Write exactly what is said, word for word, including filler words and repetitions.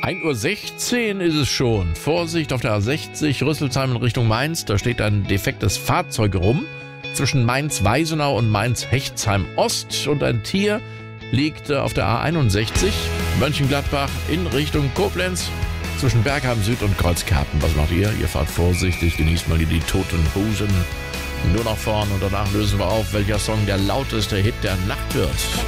ein Uhr sechzehn ist es schon. Vorsicht auf der A sechzig, Rüsselsheim in Richtung Mainz. Da steht ein defektes Fahrzeug rum. Zwischen Mainz-Weisenau und Mainz-Hechtsheim-Ost. Und ein Tier liegt auf der A einundsechzig. Mönchengladbach in Richtung Koblenz. Zwischen Bergheim Süd und Kreuzkerpen. Was macht ihr? Ihr fahrt vorsichtig, genießt mal die Toten Hosen. Nur nach vorn und danach lösen wir auf, welcher Song der lauteste Hit der Nacht wird.